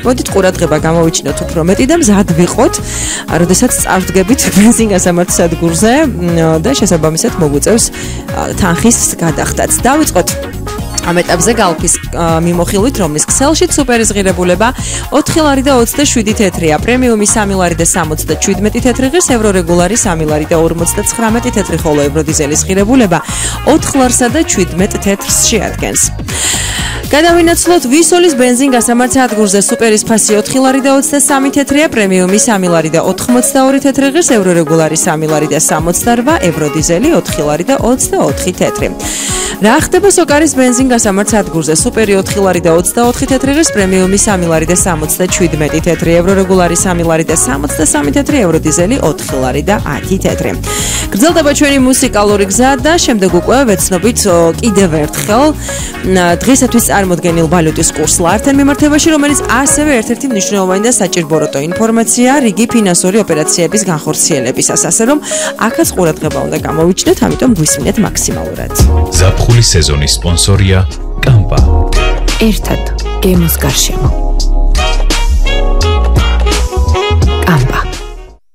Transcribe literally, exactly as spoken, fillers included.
მოდით ყურადღება გამოვიჩინოთ უფრო მეტი და მზად ვიყოთ, როდესაც წარდგებით ბენზინგასამართ სადგურზე და შესაბამისად მოგვიწევს თანხის გადახდაც. დავიწყოთ ამ ეტაპზე გალფის მიმოხილვით, რომლის ქსელში სუპერის ღირებულება ოთხი ლარი და ოცდაშვიდი თეთრია, პრემიუმი სამი ლარი და სამოცდაჩვიდმეტი თეთრი ღირს, ევრორეგულარი სამი ლარი და ორმოცდაცხრამეტი თეთრი, ხოლო ევროდიზელის ღირებულება ოთხ ლარსა და შვიდმეტ თეთრს შეადგენს. გადავინაცვლოთ ვისოლის ბენზინგასამართ სადგურზე სუპერის ფასი ოთხი ლარი და ოცდასამი თეთრია, პრემიუმი სამი ლარი და ოთხმოცდაორი თეთრი ღირს, ევრორეგულარი სამი ლარი და სამოცდარვა, ევროდიზელი ოთხი ლარი და ოცდაოთხი თეთრი. რა ხდება სოკარის ბენზინგასამართ სადგურზე? სუპერი ოთხი ლარი და ოცდაოთხი თეთრი ღირს, პრემიუმი სამი ლარი და სამოცდაჩვიდმეტი თეთრი, ევრორეგულარი სამი ლარი და სამოცდასამი თეთრი, ევროდიზელი ოთხი ლარი და ათი თეთრი. გრძელდება ჩვენი მუსიკალური გზა და შემდეგ უკვე ვეცნობით კიდევ ერთხელ დღეისათვის წარმოდგენილ ვალუტის კურს ლართან მიმართებაში, რომელიც ასევე ერთ-ერთი მნიშვნელოვანი და საჭიროა ინფორმაცია რიგი ფინანსური ოპერაციების განხორციელებისას, ასე რომ აქაც ყურადღება უნდა გამოვიჩინოთ, ამიტომ გვისმინეთ მაქსიმალურად. ზაფხულის სეზონის სპონსორია კამპა. ერთად გემოს გარშემო.